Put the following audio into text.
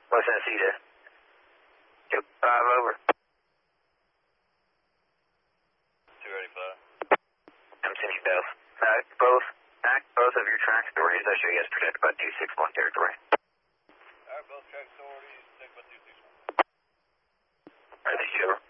What's that, CJ? 5 over. 285. Continue both. Both of your track authorities I show you as protected by 261 territory. Alright, both track authorities protected by 261. Alright, thank you, over.